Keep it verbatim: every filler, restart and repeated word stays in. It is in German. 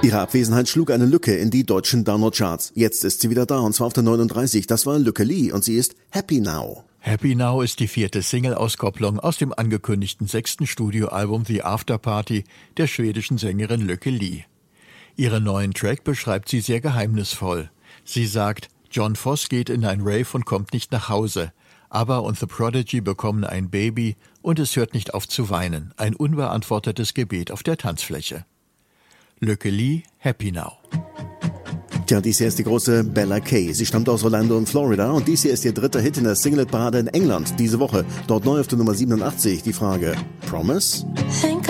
Ihre Abwesenheit schlug eine Lücke in die deutschen Download-Charts. Jetzt ist sie wieder da, und zwar auf der neununddreißig. Das war Lykke Li und sie ist Happy Now. Happy Now ist die vierte Single-Auskopplung aus dem angekündigten sechsten Studioalbum The After Party der schwedischen Sängerin Lykke Li. Ihren neuen Track beschreibt sie sehr geheimnisvoll. Sie sagt, John Voss geht in ein Rave und kommt nicht nach Hause. ABBA und The Prodigy bekommen ein Baby und es hört nicht auf zu weinen. Ein unbeantwortetes Gebet auf der Tanzfläche. Lykke Li, Happy Now. Tja, dies hier ist die große Bella Kay. Sie stammt aus Orlando in Florida und dies hier ist ihr dritter Hit in der Singlet-Parade in England diese Woche. Dort neu auf der Nummer siebenundachtzig. Die Frage, Promise?